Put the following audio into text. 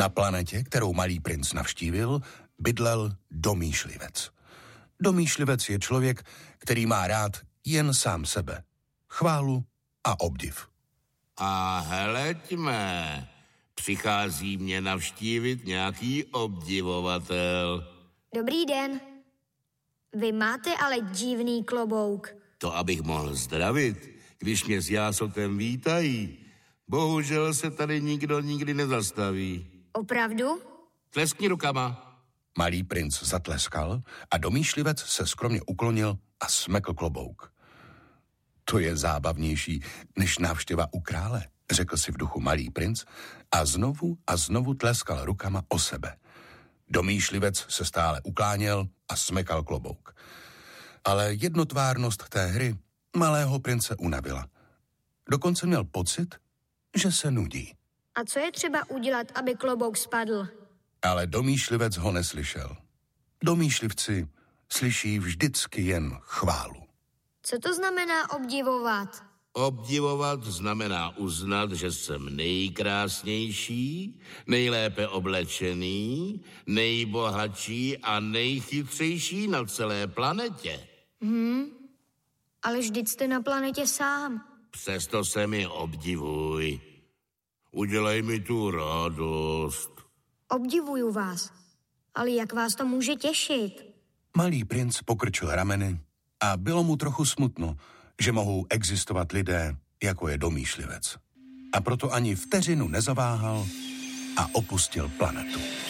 Na planetě, kterou malý princ navštívil, bydlel domýšlivec. Domýšlivec je člověk, který má rád jen sám sebe, chválu a obdiv. A heleďme, přichází mě navštívit nějaký obdivovatel. Dobrý den. Vy máte ale divný klobouk. To abych mohl zdravit, když mě s jásotem vítají. Bohužel se tady nikdo nikdy nezastaví. Opravdu? Tleskni rukama. Malý princ zatleskal a domýšlivec se skromně uklonil a smekl klobouk. To je zábavnější než návštěva u krále, řekl si v duchu malý princ a znovu tleskal rukama o sebe. Domýšlivec se stále ukláněl a smekal klobouk. Ale jednotvárnost té hry malého prince unavila. Dokonce měl pocit, že se nudí. A co je třeba udělat, aby klobouk spadl? Ale domýšlivec ho neslyšel. Domýšlivci slyší vždycky jen chválu. Co to znamená obdivovat? Obdivovat znamená uznat, že jsem nejkrásnější, nejlépe oblečený, nejbohatší a nejchytřejší na celé planetě. Ale vždyť jste na planetě sám. Přesto se mi obdivuj. Udělej mi tu radost. Obdivuju vás. Ale jak vás to může těšit? Malý princ pokrčil rameny a bylo mu trochu smutno, že mohou existovat lidé, jako je domýšlivec. A proto ani vteřinu nezaváhal a opustil planetu.